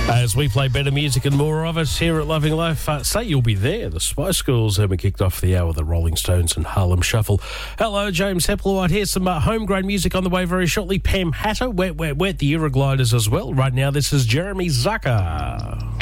As we play better music and more of it here at Loving Life, say you'll be there. The Spice Girls, and we kicked off the hour with the Rolling Stones and Harlem Shuffle. Hello, James Hepplewhite here. Some homegrown music on the way very shortly. Pam Hatter, Wet, Wet, Wet, the Eurogliders as well. Right now, this is Jeremy Zucker.